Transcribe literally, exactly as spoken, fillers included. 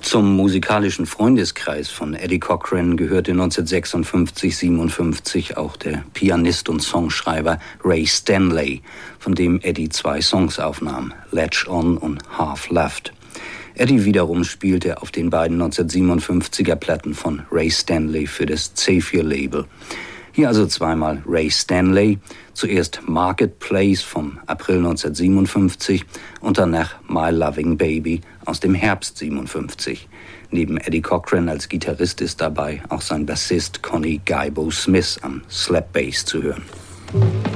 Zum musikalischen Freundeskreis von Eddie Cochran gehörte neunzehnhundertsechsundfünfzig siebenundfünfzig auch der Pianist und Songschreiber Ray Stanley, von dem Eddie zwei Songs aufnahm, Latch On und Half Left. Eddie wiederum spielte auf den beiden neunzehnhundertsiebenundfünfziger Platten von Ray Stanley für das Zephyr-Label. Hier also zweimal Ray Stanley, zuerst Marketplace vom April neunzehnhundertsiebenundfünfzig und danach My Loving Baby aus dem Herbst siebenundfünfzig. Neben Eddie Cochran als Gitarrist ist dabei auch sein Bassist Connie Gaibo Smith am Slap Bass zu hören.